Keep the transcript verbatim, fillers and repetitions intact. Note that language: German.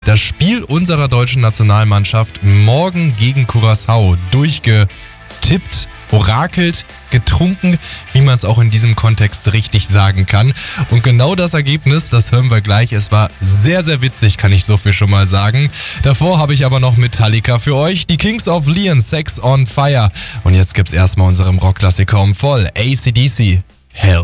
das Spiel unserer deutschen Nationalmannschaft morgen gegen Curaçao durchgetippt, orakelt, getrunken, wie man es auch in diesem Kontext richtig sagen kann. Und genau das Ergebnis, das hören wir gleich. Es war sehr, sehr witzig, kann ich so viel schon mal sagen. Davor habe ich aber noch Metallica für euch, die Kings of Leon, Sex on Fire. Und jetzt gibt's erstmal unserem Rockklassiker um voll, A C D C, Hell.